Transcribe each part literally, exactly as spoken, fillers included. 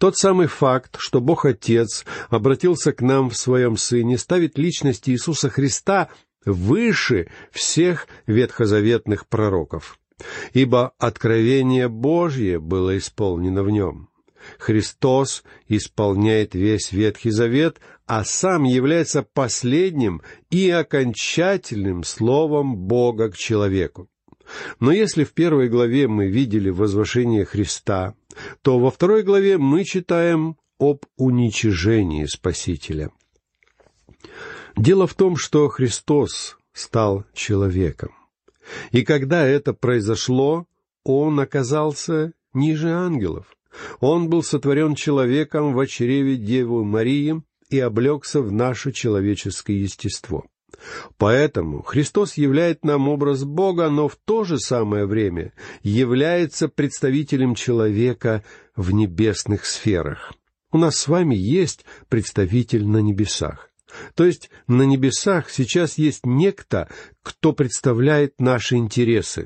Тот самый факт, что Бог Отец обратился к нам в Своем Сыне, ставит личность Иисуса Христа выше всех ветхозаветных пророков, ибо откровение Божье было исполнено в Нем. Христос исполняет весь Ветхий Завет, а Сам является последним и окончательным словом Бога к человеку. Но если в первой главе мы видели возвышение Христа, то во второй главе мы читаем об уничижении Спасителя. Дело в том, что Христос стал человеком. И когда это произошло, Он оказался ниже ангелов. Он был сотворен человеком в чреве Девы Марии и облегся в наше человеческое естество. Поэтому Христос являет нам образ Бога, но в то же самое время является представителем человека в небесных сферах. У нас с вами есть представитель на небесах. То есть на небесах сейчас есть некто, кто представляет наши интересы.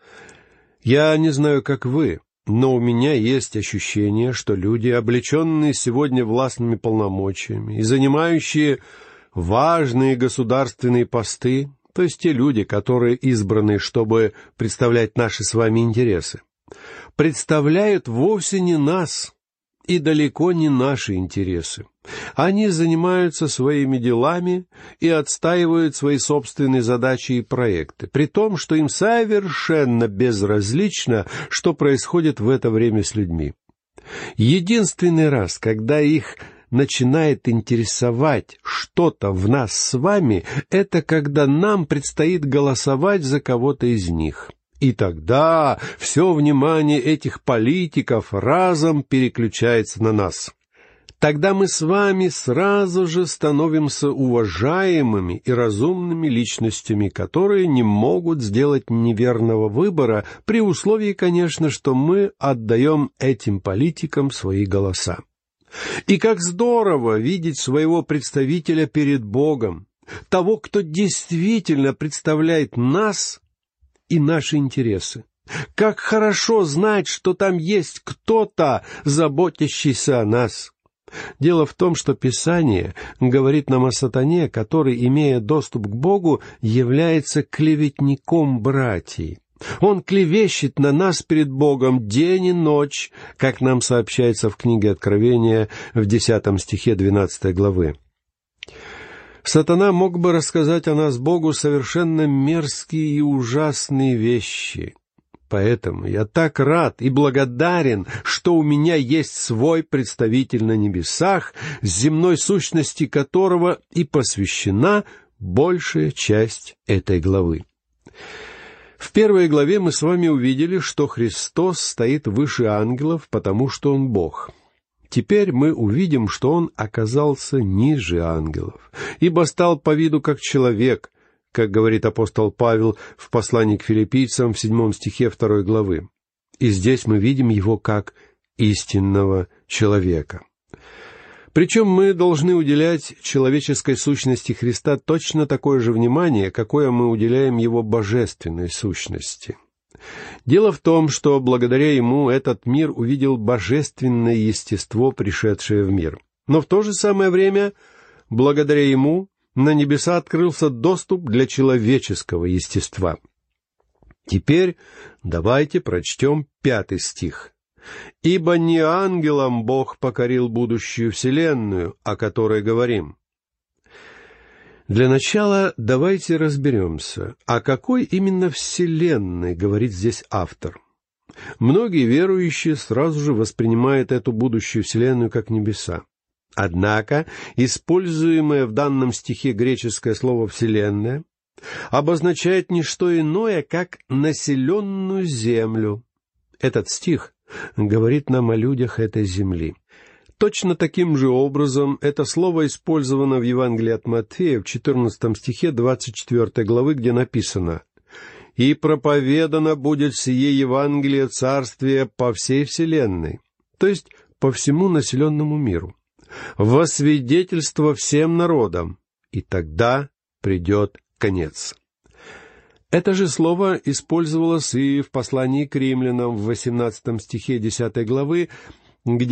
Я не знаю, как вы, но у меня есть ощущение, что люди, облеченные сегодня властными полномочиями и занимающие важные государственные посты, то есть те люди, которые избраны, чтобы представлять наши с вами интересы, представляют вовсе не нас и далеко не наши интересы. Они занимаются своими делами и отстаивают свои собственные задачи и проекты, при том, что им совершенно безразлично, что происходит в это время с людьми. Единственный раз, когда их начинает интересовать что-то в нас с вами, это когда нам предстоит голосовать за кого-то из них. И тогда все внимание этих политиков разом переключается на нас. Тогда мы с вами сразу же становимся уважаемыми и разумными личностями, которые не могут сделать неверного выбора, при условии, конечно, что мы отдаем этим политикам свои голоса. И как здорово видеть своего представителя перед Богом, того, кто действительно представляет нас и наши интересы. Как хорошо знать, что там есть кто-то, заботящийся о нас. Дело в том, что Писание говорит нам о сатане, который, имея доступ к Богу, является клеветником братьев. Он клевещет на нас перед Богом день и ночь, как нам сообщается в книге Откровения в десятом стихе двенадцатой главы. Сатана мог бы рассказать о нас Богу совершенно мерзкие и ужасные вещи. Поэтому я так рад и благодарен, что у меня есть свой представитель на небесах, земной сущности которого и посвящена большая часть этой главы. В первой главе мы с вами увидели, что Христос стоит выше ангелов, потому что Он Бог. Теперь мы увидим, что Он оказался ниже ангелов, ибо стал по виду как человек, как говорит апостол Павел в послании к филиппийцам в седьмом стихе второй главы. И здесь мы видим Его как истинного человека. Причем мы должны уделять человеческой сущности Христа точно такое же внимание, какое мы уделяем Его божественной сущности. Дело в том, что благодаря Ему этот мир увидел божественное естество, пришедшее в мир. Но в то же самое время, благодаря Ему, на небеса открылся доступ для человеческого естества. Теперь давайте прочтем пятый стих. «Ибо не ангелам Бог покорил будущую вселенную, о которой говорим». Для начала давайте разберемся, о какой именно вселенной говорит здесь автор. Многие верующие сразу же воспринимают эту будущую вселенную как небеса. Однако используемое в данном стихе греческое слово «вселенная» обозначает не что иное, как населенную землю. Этот стих говорит нам о людях этой земли. Точно таким же образом это слово использовано в Евангелии от Матфея в четырнадцатом стихе двадцать четвёртой главы, где написано: «И проповедано будет сие Евангелие Царствия по всей вселенной», то есть по всему населенному миру, «во свидетельство всем народам, и тогда придет конец». Это же слово использовалось и в послании к римлянам в восемнадцатом стихе десятой главы, где